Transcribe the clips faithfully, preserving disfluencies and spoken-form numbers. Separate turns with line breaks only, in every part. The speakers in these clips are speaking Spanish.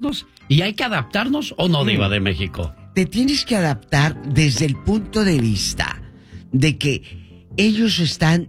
adaptarnos. ¿Y hay que adaptarnos o no, Diva de México?
Te tienes que adaptar desde el punto de vista de que ellos están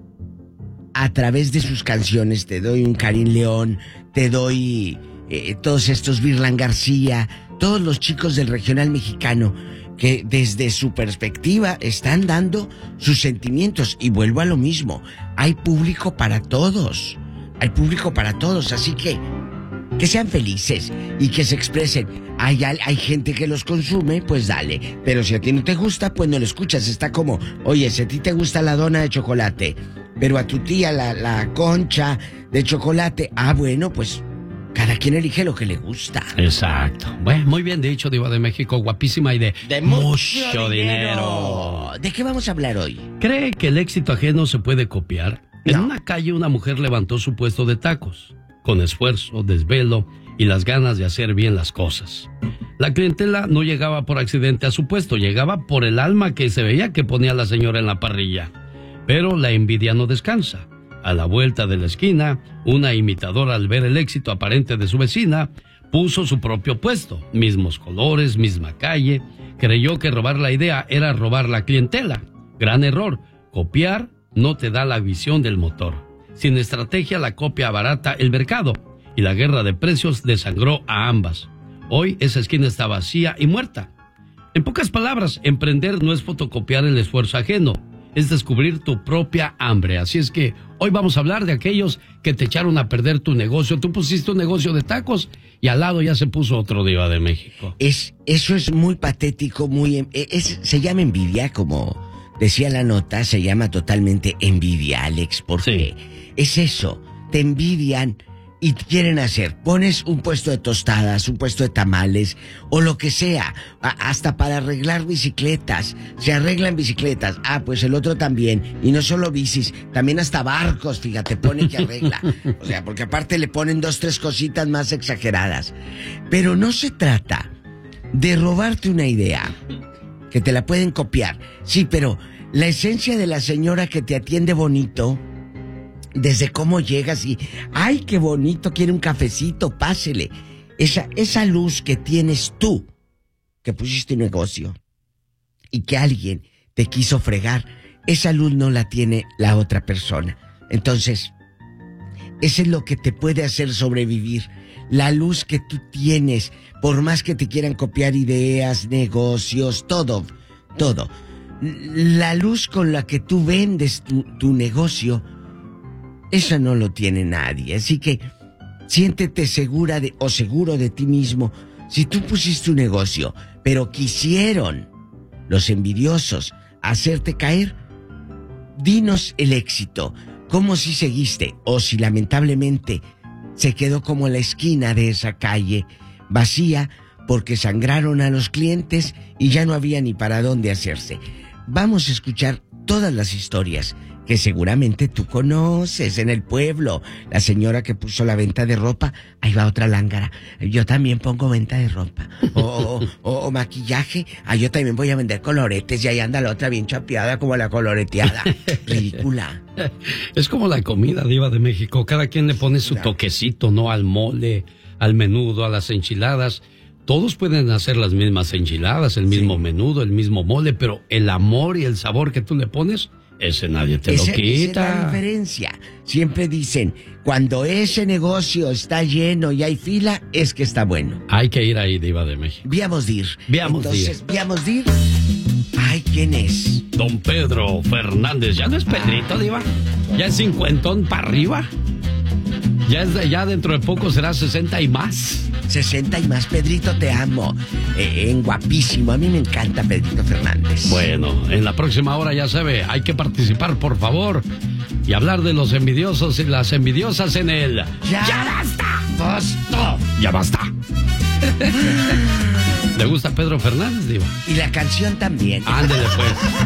a través de sus canciones. Te doy un Karim León, te doy eh, todos estos Virlan García, todos los chicos del regional mexicano que desde su perspectiva están dando sus sentimientos. Y vuelvo a lo mismo, hay público para todos, hay público para todos, así que que sean felices y que se expresen. Hay, hay gente que los consume, pues dale, pero si a ti no te gusta, pues no lo escuchas. Está como, oye, si a ti te gusta la dona de chocolate, pero a tu tía la, la concha de chocolate, ah, bueno, pues cada quien elige lo que le gusta.
Exacto. Bueno, muy bien dicho, Diva de México, guapísima y de,
de
mucho,
mucho
dinero.
dinero. ¿De qué vamos a hablar hoy?
¿Cree que el éxito ajeno se puede copiar? En
No.
una calle una mujer levantó su puesto de tacos, con esfuerzo, desvelo y las ganas de hacer bien las cosas. La clientela no llegaba por accidente a su puesto, llegaba por el alma que se veía que ponía la señora en la parrilla. Pero la envidia no descansa. A la vuelta de la esquina, una imitadora, al ver el éxito aparente de su vecina, puso su propio puesto, mismos colores, misma calle. Creyó que robar la idea era robar la clientela. Gran error. Copiar no te da la visión del motor. Sin estrategia, la copia abarata el mercado y la guerra de precios desangró a ambas. Hoy esa esquina está vacía y muerta. En pocas palabras, emprender no es fotocopiar el esfuerzo ajeno, es descubrir tu propia hambre. Así es que hoy vamos a hablar de aquellos que te echaron a perder tu negocio. Tú pusiste un negocio de tacos y al lado ya se puso otro, Diva de México.
Es, eso es muy patético, muy... Es, se llama envidia, como decía la nota, se llama totalmente envidia, Alex, porque sí. Es eso, te envidian y quieren hacer, pones un puesto de tostadas, un puesto de tamales, o lo que sea, a, hasta para arreglar bicicletas, se arreglan bicicletas, ah, pues el otro también, y no solo bicis, también hasta barcos, fíjate, pone que arregla, o sea, porque aparte le ponen dos, tres cositas más exageradas, pero no se trata de robarte una idea, que te la pueden copiar, sí, pero la esencia de la señora que te atiende bonito, desde cómo llegas y, ay, qué bonito, quiere un cafecito, pásele. Esa, esa luz que tienes tú, que pusiste un negocio y que alguien te quiso fregar, esa luz no la tiene la otra persona. Entonces, eso es lo que te puede hacer sobrevivir. La luz que tú tienes, por más que te quieran copiar ideas, negocios, todo, todo. La luz con la que tú vendes tu, tu negocio, eso no lo tiene nadie, así que siéntete segura de, o seguro de ti mismo. Si tú pusiste un negocio, pero quisieron los envidiosos hacerte caer, dinos el éxito, cómo si seguiste, o si lamentablemente se quedó como la esquina de esa calle, vacía, porque sangraron a los clientes y ya no había ni para dónde hacerse. Vamos a escuchar todas las historias que seguramente tú conoces en el pueblo. La señora que puso la venta de ropa, ahí va otra lángara. Yo también pongo venta de ropa. O, o, o, o maquillaje, ah, yo también voy a vender coloretes y ahí anda la otra bien chapeada como la coloreteada. Ridícula.
Es como la comida, Diva de México. Cada quien le pone su toquecito, ¿no? Al mole, al menudo, a las enchiladas. Todos pueden hacer las mismas enchiladas, el mismo sí. menudo, el mismo mole, pero el amor y el sabor que tú le pones, ese nadie te ese, lo quita.
Esa es la diferencia. Siempre dicen, cuando ese negocio está lleno y hay fila, es que está bueno.
Hay que ir ahí, Diva de México.
Viamos dir.
Viamos
Entonces, Viamos dir. Ay, ¿quién es?
Don Pedro Fernández. ¿Ya no es Pedrito, Diva? ¿Ya es cincuentón para arriba? Ya, es de, ya dentro de poco será sesenta y más.
sesenta y más, Pedrito, te amo. Eh, en guapísimo, a mí me encanta Pedrito Fernández.
Bueno, en la próxima hora ya sabe, hay que participar, por favor. Y hablar de los envidiosos y las envidiosas en el...
¡Ya,
¡Ya basta!
¡Basta!
¡Ya basta! ¿Le gusta Pedro Fernández, Diva?
Y la canción también.
Ándele, pues.